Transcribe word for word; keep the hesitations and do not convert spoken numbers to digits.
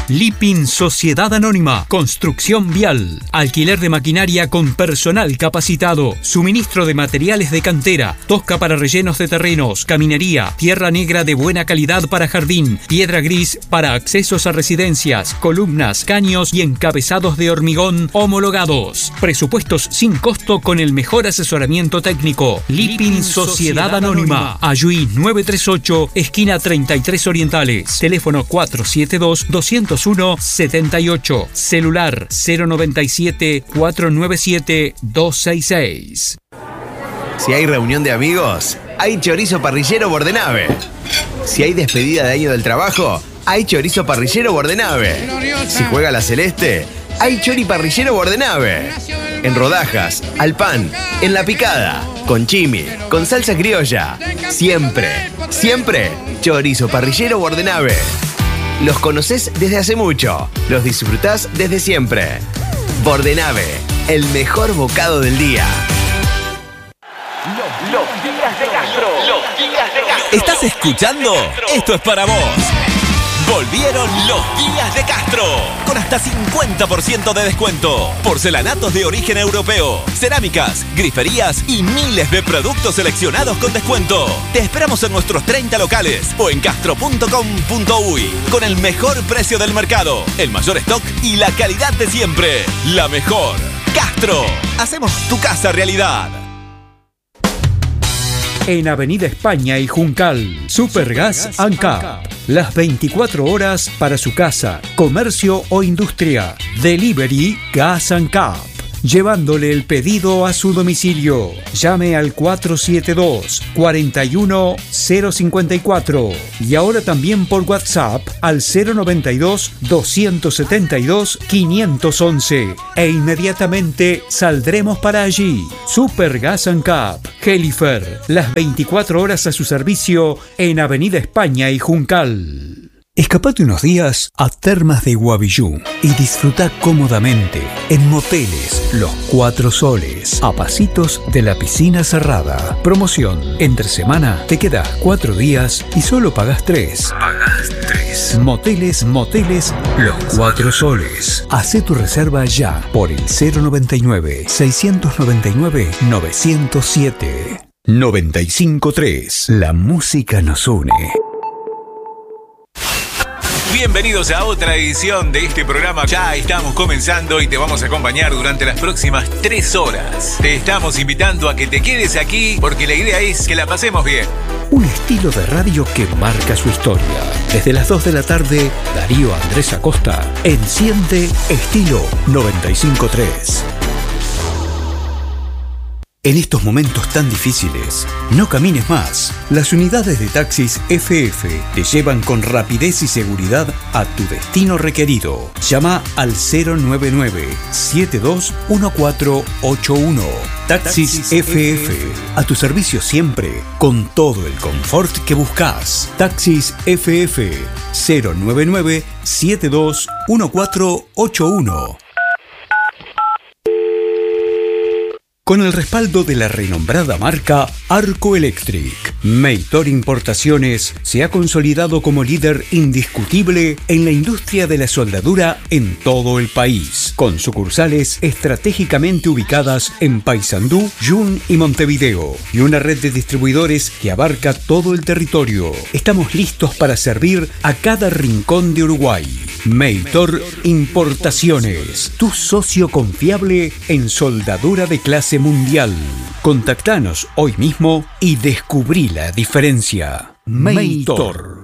Lipin Sociedad Anónima, construcción vial, alquiler de maquinaria con personal capacitado, suministro de materiales de cantera, tosca para rellenos de terrenos, caminería, tierra negra de buena calidad para jardín, piedra gris para accesos a residencias, columnas, caños y encabezados de hormigón homologados. Presupuestos sin costo con el mejor asesoramiento técnico. Lipin Sociedad Anónima, Ayuí nueve tres ocho, esquina treinta y tres Orientales. Teléfono cuatro siete dos, dos cero uno, siete ocho. Celular cero noventa y siete, cuatro nueve siete, dos seis seis. Si hay reunión de amigos, hay chorizo parrillero Bordenave. Si hay despedida de año del trabajo, hay chorizo parrillero Bordenave. Si juega la Celeste, hay chori parrillero Bordenave. En rodajas, al pan, en la picada, con chimi, con salsa criolla. Siempre, siempre, chorizo parrillero Bordenave. Los conocés desde hace mucho, los disfrutás desde siempre. Bordenave, el mejor bocado del día. Los, los días de Castro. Los días de Castro. ¿Estás escuchando? Esto es para vos. Volvieron los días de Castro, con hasta cincuenta por ciento de descuento. Porcelanatos de origen europeo, cerámicas, griferías y miles de productos seleccionados con descuento. Te esperamos en nuestros treinta locales o en castro punto com punto uy, con el mejor precio del mercado, el mayor stock y la calidad de siempre. La mejor. Castro. Hacemos tu casa realidad. En Avenida España y Juncal, Supergas ANCAP. Las veinticuatro horas para su casa, comercio o industria. Delivery Gas ANCAP. Llevándole el pedido a su domicilio. Llame al cuatro siete dos, cuatro uno cero cinco cuatro y ahora también por WhatsApp al cero noventa y dos, doscientos setenta y dos, quinientos once e inmediatamente saldremos para allí. Supergas ANCAP, Helifer, las veinticuatro horas a su servicio en Avenida España y Juncal. Escapate unos días a Termas de Guavillú y disfruta cómodamente en moteles Los Cuatro Soles, a pasitos de la piscina cerrada. Promoción: entre semana te quedas cuatro días y solo pagas tres. Pagas tres. Moteles, moteles Los Cuatro Soles. Hacé tu reserva ya por el cero noventa y nueve, seiscientos noventa y nueve, novecientos siete. noventa y cinco tres. La música nos une. Bienvenidos a otra edición de este programa. Ya estamos comenzando y te vamos a acompañar durante las próximas tres horas. Te estamos invitando a que te quedes aquí porque la idea es que la pasemos bien. Un estilo de radio que marca su historia. Desde las dos de la tarde, Darío Andrés Acosta enciende Estilo noventa y cinco tres. En estos momentos tan difíciles, no camines más. Las unidades de taxis F F te llevan con rapidez y seguridad a tu destino requerido. Llama al cero nueve nueve, siete dos uno cuatro ocho uno. Taxis F F, a tu servicio siempre, con todo el confort que buscas. Taxis F F, cero nueve nueve, siete dos uno cuatro ocho uno. Con el respaldo de la renombrada marca Arco Electric, Meitor Importaciones se ha consolidado como líder indiscutible en la industria de la soldadura en todo el país, con sucursales estratégicamente ubicadas en Paysandú, Jun y Montevideo, y una red de distribuidores que abarca todo el territorio. Estamos listos para servir a cada rincón de Uruguay. Meitor Importaciones, tu socio confiable en soldadura de clase mundial. Contactanos hoy mismo y descubrí la diferencia. Meitor.